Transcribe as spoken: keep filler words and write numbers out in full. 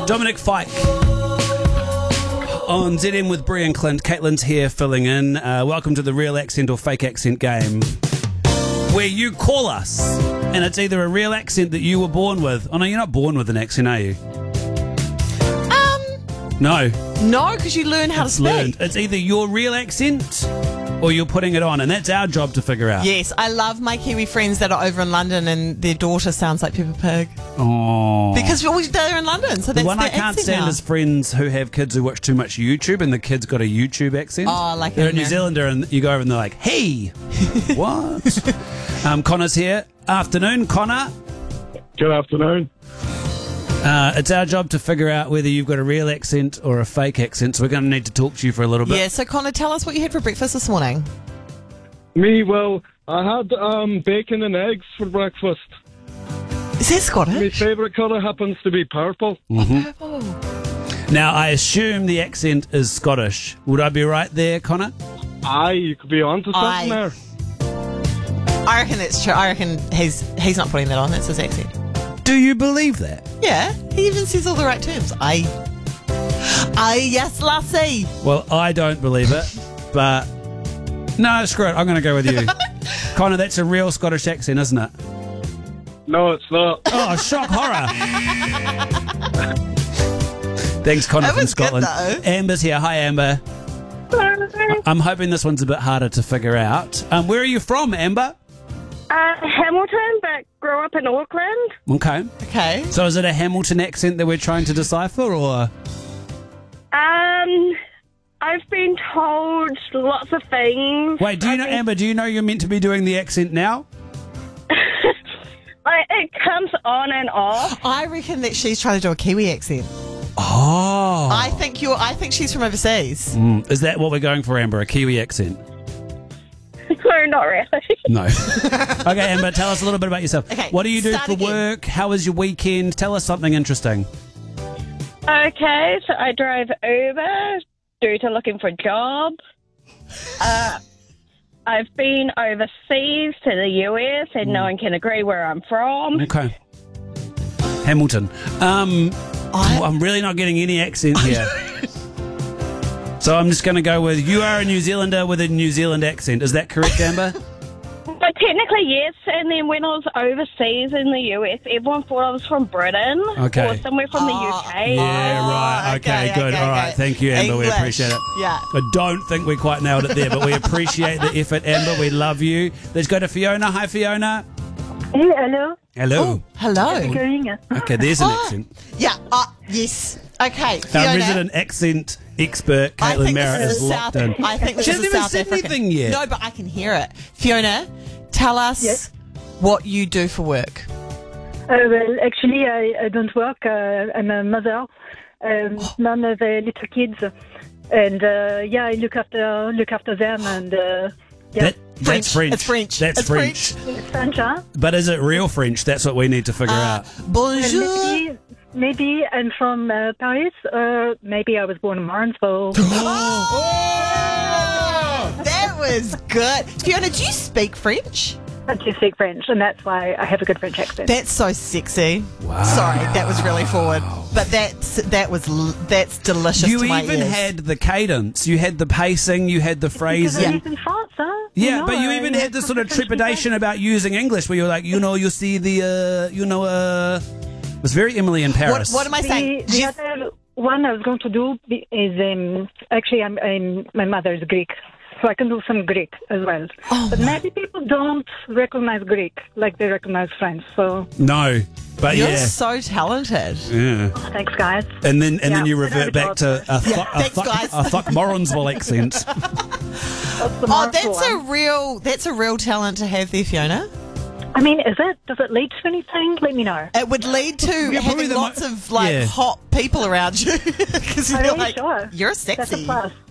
Dominic Fike on Z M with Brie and Clint. Caitlin's here filling in. Uh, welcome to the real accent or fake accent game, where you call us and it's either a real accent that you were born with. Oh no, you're not born with an accent, are you? Um, No. no, because you learn how It's to speak. learned. It's either your real accent or you're putting it on, and that's our job to figure out. Yes, I love my Kiwi friends that are over in London and their daughter sounds like Peppa Pig. Oh. Because we- they're in London, so The that's one I their can't accent stand now. is friends who have kids who watch too much YouTube and the kid's got a YouTube accent. Oh, like They're a in New there. Zealander and you go over and they're like, hey, what? um, Connor's here. Afternoon, Connor. Good afternoon. Uh, it's our job to figure out whether you've got a real accent or a fake accent, so we're going to need to talk to you for a little bit. Yeah, so Connor, tell us what you had for breakfast this morning. Me, well, I had um, bacon and eggs for breakfast. Is that My Scottish? favourite colour happens to be purple. Purple. Now, I assume the accent is Scottish. Would I be right there, Connor? Aye, you could be onto something Aye. there. I reckon it's true. I reckon he's he's not putting that on. That's his accent. Do you believe that? Yeah, he even says all the right terms. I, I yes, lassie. Well, I don't believe it, but no, screw it. I'm going to go with you. Connor, that's a real Scottish accent, isn't it? No, it's not. Oh, shock horror. Thanks, Connor That from was good, Scotland. though. Amber's here. Hi, Amber. I'm hoping this one's a bit harder to figure out. Um, where are you from, Amber? Uh, Hamilton, but grew up in Auckland. Okay. Okay. So is it a Hamilton accent that we're trying to decipher, or...? Um, I've been told lots of things. Wait, do you know, I think- Amber, do you know you're meant to be doing the accent now? I, it comes on and off. I reckon that she's trying to do a Kiwi accent. Oh. I think you're. I think she's from overseas. Mm, is that what we're going for, Amber, a Kiwi accent? No, not really. No. Okay, Amber, tell us a little bit about yourself. Okay, What do you do start for again. work? How was your weekend? Tell us something interesting. Okay, so I drive Uber due to looking for a job. Uh, I've been overseas to the U S, and no one can agree where I'm from. Okay. Hamilton. Um, I- I'm really not getting any accent here. So I'm just going to go with, you are a New Zealander with a New Zealand accent. Is that correct, Amber? But technically, yes. And then when I was overseas in the U S, everyone thought I was from Britain Okay. or somewhere from Oh, the U K. Yeah, Oh, right. Okay, good. okay, All right. okay. Thank you, Amber. We English. appreciate it. Yeah. I don't think we quite nailed it there, but we appreciate the effort, Amber. We love you. Let's go to Fiona. Hi, Fiona. Hey, hello. Hello. Hello. Going. Okay, there's an Oh, accent. Yeah. Uh, yes. Okay. Our Fiona, resident accent expert, I Caitlin think Merritt, this is is locked South. in. I think this She is hasn't a even South said African. anything yet. No, but I can hear it. Fiona, tell us Yes. what you do for work. Uh, well, actually, I, I don't work. Uh, I'm a mother, um, mom of uh, little kids, and uh, yeah, I look after look after them. And uh, yeah, That, that's French. It's French. That's It's French. it's French, huh? But is it real French? That's what we need to figure Uh, out. bonjour. Maybe, maybe I'm from uh, Paris. Uh, maybe I was born in Marnesville. Oh, that was good. Fiona, do you speak French? I do speak French, and that's why I have a good French accent. That's so sexy. Wow. Sorry, that was really forward, but that's that was l- that's delicious. You to my even ears. had the cadence, you had the pacing, you had the Because phrasing. I live in France, huh? Yeah, know, but you I even have had this sort of French trepidation about using English, where you're like, you know, you see the, uh, you know, uh, it was very Emily in What, Paris. what am I saying? The, the Yes. other one I was going to do be- is um, actually I'm, I'm my mother is Greek, so I can do some Greek as well. Oh, but my- many people don't recognize Greek like they recognize French. So No, but You're yeah, so talented. yeah. thanks, guys. And then and then Yeah, you I revert know back to a, fu- Yeah, a, thanks, fuck, guys. a fuck Morrinsville accent. That's the Oh, Marvel that's a one. real that's a real talent to have there, Fiona. I mean, is it? Does it lead to anything? Let me know. It would lead to probably having the mo- lots of like yeah. hot people around you because Are you're you like sure? you're That's a sexy. plus.